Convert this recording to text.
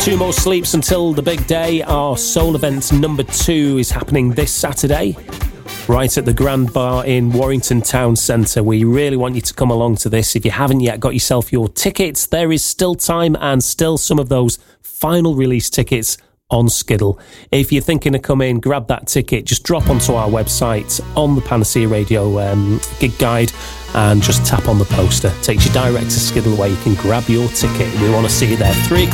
Two more sleeps until the big day. Our Soul Event number 2 is happening this Saturday, right at the Grand Bar in Warrington Town Centre. We really want you to come along to this. If you haven't yet got yourself your tickets, there is still time and still some of those final release tickets on Skiddle. If you're thinking of coming, grab that ticket. Just drop onto our website on the Panacea Radio gig guide and just tap on the poster. Takes you direct to Skiddle where you can grab your ticket. We want to see you there. 3